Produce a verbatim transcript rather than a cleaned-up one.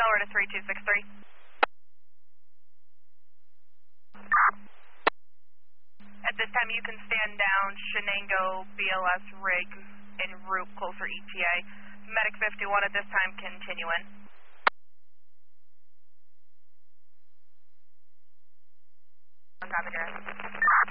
Delaware to three two six three. At this time, you can stand down Shenango B L S rig en route closer E T A. Medic fifty-one at this time, continuing. Copy,